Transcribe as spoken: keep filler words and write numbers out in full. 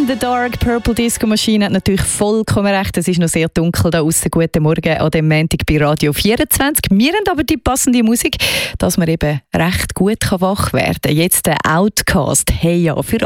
in the Dark, Purple Disco Machine hat natürlich vollkommen recht. Es ist noch sehr dunkel da außen. Guten Morgen an dem Montag bei Radio vierundzwanzig. Wir haben aber die passende Musik, dass man eben recht gut wach werden kann. Jetzt der Outcast. Hey ja, für